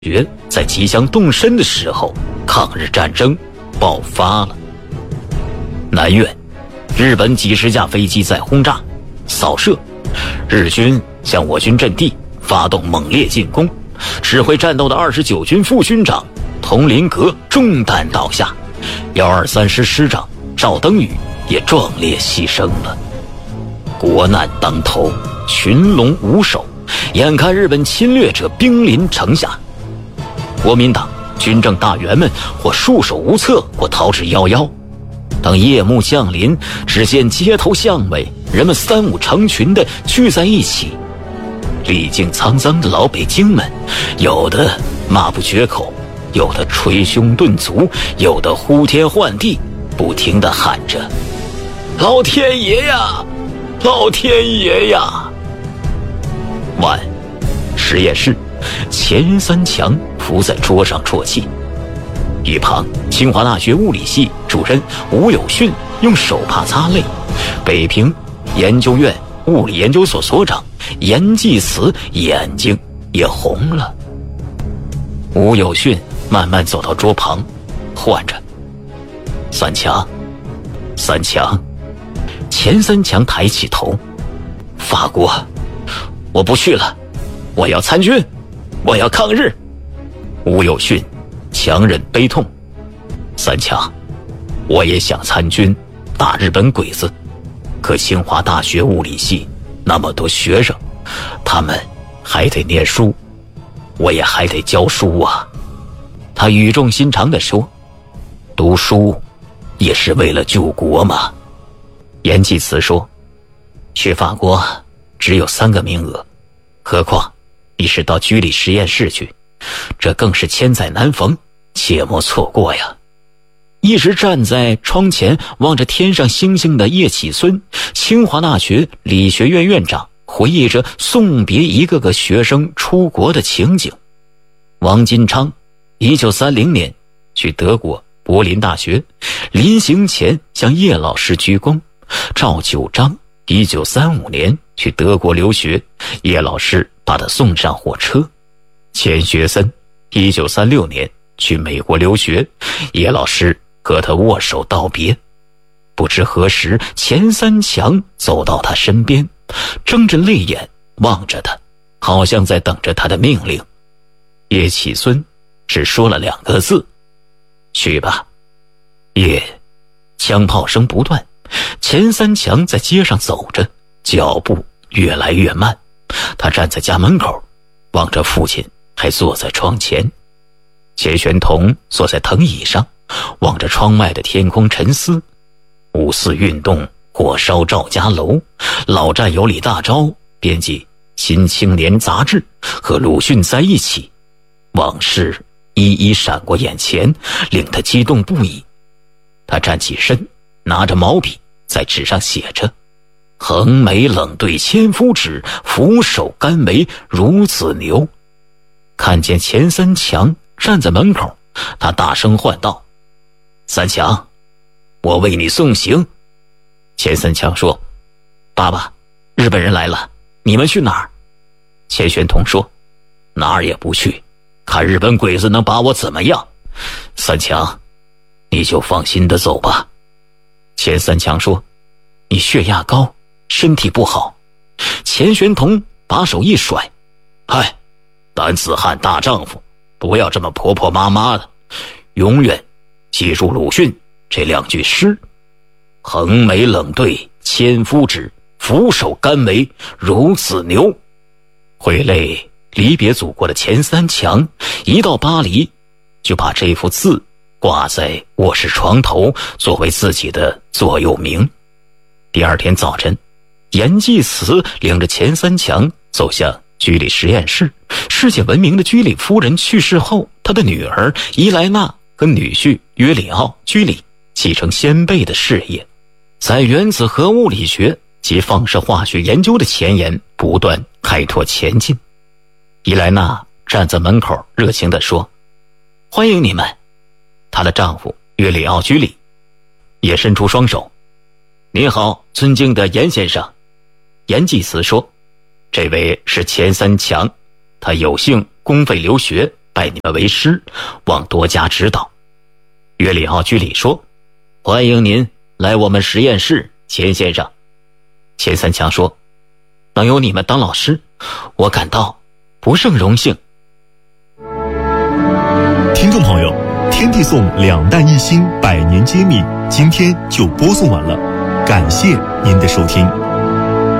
学在即将动身的时候，抗日战争爆发了。南苑，日本几十架飞机在轰炸、扫射，日军向我军阵地发动猛烈进攻。指挥战斗的29军副军长佟麟阁中弹倒下，123师师长赵登禹也壮烈牺牲了。国难当头，群龙无首，眼看日本侵略者兵临城下，国民党军政大员们或束手无策，或逃之夭夭。当夜幕降临，只见街头巷尾人们三五成群地聚在一起，历经沧桑的老北京们，有的骂不绝口，有的捶胸顿足，有的呼天唤地，不停地喊着老天爷呀，老天爷呀。晚，实验室，前人三强伏在桌上啜泣，一旁清华大学物理系主任吴有训用手帕擦泪，北平研究院物理研究所所长严济慈眼睛也红了。吴有训慢慢走到桌旁，唤着三强，三强。钱三强抬起头，法国，我不去了，我要参军，我要抗日。吴有训强忍悲痛，三强，我也想参军打日本鬼子，可清华大学物理系那么多学生，他们还得念书，我也还得教书啊。他语重心长地说，读书也是为了救国嘛。严济慈说，去法国只有3个名额，何况你是到居里实验室去，这更是千载难逢，切莫错过呀。一直站在窗前望着天上星星的叶启孙，清华大学理学院院长，回忆着送别一个个学生出国的情景。王金昌1930年去德国柏林大学，临行前向叶老师鞠躬。赵九章1935年去德国留学，叶老师把他送上火车。钱学森1936年去美国留学，叶老师和他握手道别。不知何时，钱三强走到他身边，睁着泪眼望着他，好像在等着他的命令。叶启孙只说了2个字，去吧。枪炮声不断，钱三强在街上走着，脚步越来越慢。他站在家门口，望着父亲还坐在窗前。钱玄同坐在藤椅上，望着窗外的天空沉思。5四运动火烧赵家楼，老战友李大钊编辑《新青年》杂志，和鲁迅在一起，往事一一闪过眼前，令他激动不已。他站起身，拿着毛笔在纸上写着，横眉冷对千夫指，俯首甘为孺子牛。看见钱三强站在门口，他大声唤道，三强，我为你送行。钱三强说，爸爸，日本人来了，你们去哪儿？钱玄同说，哪儿也不去，看日本鬼子能把我怎么样。三强，你就放心的走吧。钱三强说，你血压高，身体不好。钱玄同把手一甩，嗨，男子汉大丈夫，不要这么婆婆妈妈的，永远记住鲁迅这2句诗，横眉冷对千夫指，俯首甘为孺子牛。挥泪离别祖国的钱三强一到巴黎，就把这幅字挂在卧室床头，作为自己的座右铭。第2天早晨，严济慈领着钱三强走向居里实验室。世界闻名的居里夫人去世后，他的女儿伊莱娜和女婿约里奥·居里继承先辈的事业，在原子核物理学及放射化学研究的前沿不断开拓前进。伊莱娜站在门口热情地说，欢迎你们。她的丈夫约里奥·居里也伸出双手，您好，尊敬的严先生。严济慈说，这位是钱三强，他有幸公费留学， 拜你们为师，望多加指导。”约里奥居里说：“欢迎您来我们实验室，钱先生。”钱三强说：“能有你们当老师，我感到不胜荣幸。” 听众朋友，天地颂两弹一星100年揭秘，今天就播送完了，感谢您的收听。